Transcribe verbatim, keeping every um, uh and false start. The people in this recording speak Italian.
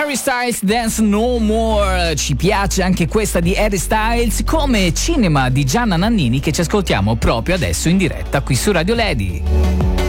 Harry Styles, Dance No More. Ci piace anche questa di Harry Styles, come Cinema di Gianna Nannini, che ci ascoltiamo proprio adesso in diretta qui su Radio Lady.